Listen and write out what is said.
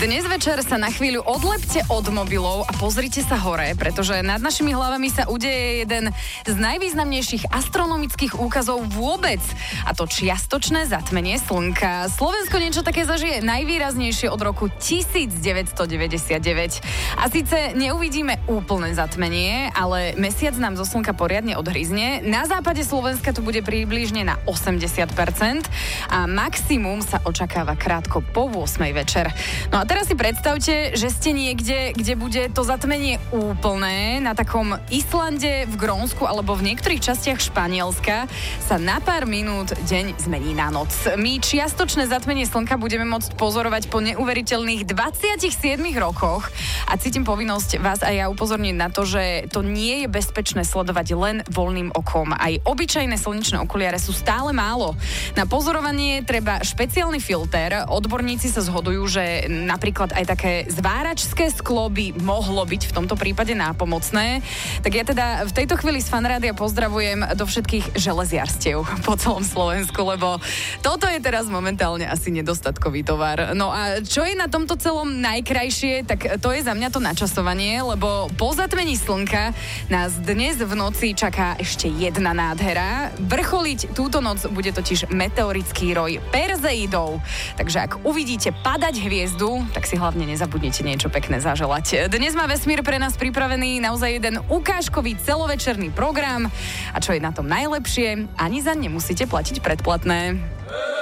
Dnes večer sa na chvíľu odlepte od mobilov a pozrite sa hore, pretože nad našimi hlavami sa udeje jeden z najvýznamnejších astronomických úkazov vôbec, a to čiastočné zatmenie slnka. Slovensko niečo také zažije najvýraznejšie od roku 1999. A síce neuvidíme úplné zatmenie, ale mesiac nám zo slnka poriadne odhryzne. Na západe Slovenska to bude približne na 80% a maximum sa očakáva krátko po 8 večer. No a teraz si predstavte, že ste niekde, kde bude to zatmenie úplné, na takom Islande, v Grónsku alebo v niektorých častiach Španielska sa na pár minút deň zmení na noc. My čiastočné zatmenie slnka budeme môcť pozorovať po neuveriteľných 27 rokoch a cítim povinnosť vás aj ja upozorniť na to, že to nie je bezpečné sledovať len voľným okom. Aj obyčajné slnečné okuliare sú stále málo. Na pozorovanie treba špeciálny filter. Odborníci sa zhodujú, že napríklad aj také zváračské sklo by mohlo byť v tomto prípade nápomocné. Tak ja teda v tejto chvíli z Fanrádia pozdravujem do všetkých železiarstiev po celom Slovensku, lebo toto je teraz momentálne asi nedostatkový tovar. No a čo je na tomto celom najkrajšie, tak to je za mňa to načasovanie, lebo po zatmení slnka nás dnes v noci čaká ešte jedna nádhera. Vrcholiť túto noc bude totiž meteorický roj Perzeidov. Takže ak uvidíte padať hviezdu, tak si hlavne nezabudnite niečo pekné zaželať. Dnes má vesmír pre nás pripravený naozaj jeden ukážkový celovečerný program a čo je na tom najlepšie, ani za nemusíte platiť predplatné.